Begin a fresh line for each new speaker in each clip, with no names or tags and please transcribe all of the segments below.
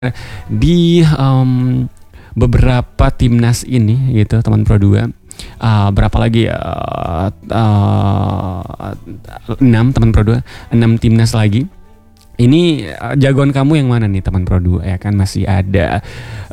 di beberapa timnas ini gitu teman Pro 2. Berapa lagi 6 teman Pro 2, 6 timnas lagi. Ini jagoan kamu yang mana nih teman Pro 2 ya kan? Masih ada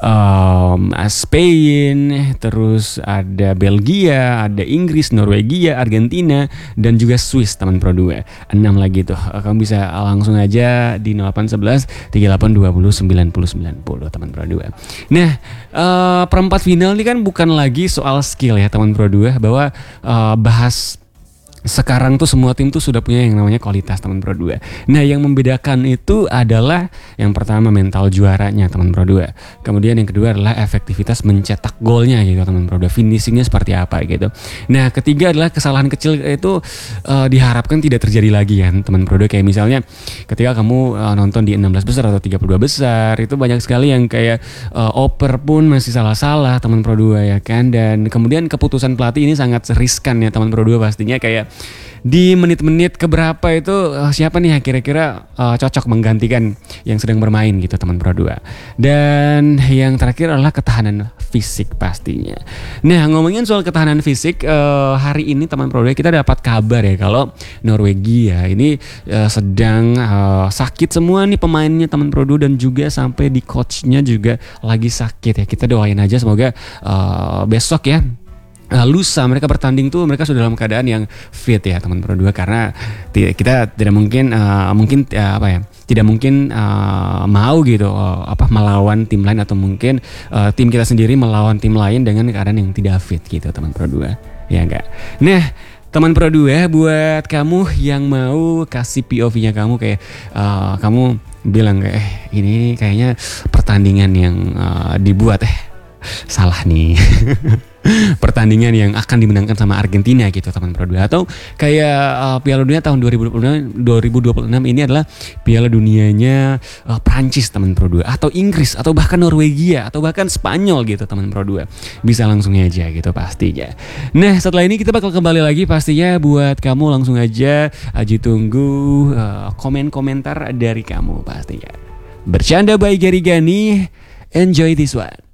Spain, terus ada Belgia, ada Inggris, Norwegia, Argentina, dan juga Swiss teman Pro 2. 6 lagi tuh. Kamu bisa langsung aja di 0811 3820 9090 teman Pro 2. Nah, perempat final ini kan bukan lagi soal skill ya teman Pro 2, bahwa bahas sekarang tuh semua tim tuh sudah punya yang namanya kualitas teman Pro 2. Nah, yang membedakan itu adalah yang pertama mental juaranya teman Pro 2. Kemudian yang kedua adalah efektivitas mencetak golnya gitu teman Pro 2. Finishingnya seperti apa gitu. Nah, ketiga adalah kesalahan kecil itu diharapkan tidak terjadi lagi kan teman Pro 2. Kayak misalnya ketika kamu nonton di 16 besar atau 32 besar, itu banyak sekali yang kayak oper pun masih salah-salah teman Pro 2 ya kan. Dan kemudian keputusan pelatih ini sangat riskan ya teman Pro 2, pastinya kayak di menit-menit keberapa itu siapa nih yang kira-kira cocok menggantikan yang sedang bermain gitu teman Pro 2. Dan yang terakhir adalah ketahanan fisik pastinya. Nah, ngomongin soal ketahanan fisik, hari ini teman Pro 2 kita dapat kabar ya kalau Norwegia ini sedang sakit semua nih pemainnya teman Pro 2, dan juga sampai di coachnya juga lagi sakit ya. Kita doain aja semoga besok ya, lusa mereka bertanding tuh mereka sudah dalam keadaan yang fit ya teman Pro 2, karena kita tidak mungkin tidak mungkin mau gitu melawan tim lain, atau mungkin tim kita sendiri melawan tim lain dengan keadaan yang tidak fit gitu teman Pro 2 ya enggak. Nah, teman Pro 2, buat kamu yang mau kasih POV-nya kamu kayak kamu bilang kayak ini kayaknya pertandingan yang dibuat salah nih. Pertandingan yang akan dimenangkan sama Argentina gitu teman Pro 2, atau kayak Piala Dunia tahun 2026 ini adalah Piala Dunianya Prancis teman Pro 2, atau Inggris, atau bahkan Norwegia, atau bahkan Spanyol gitu teman Pro 2. Bisa langsung aja gitu pastinya. Nah, setelah ini kita bakal kembali lagi pastinya. Buat kamu langsung aja Aji tunggu komen-komentar dari kamu pastinya. Bercanda by Gary Gani. Enjoy this one.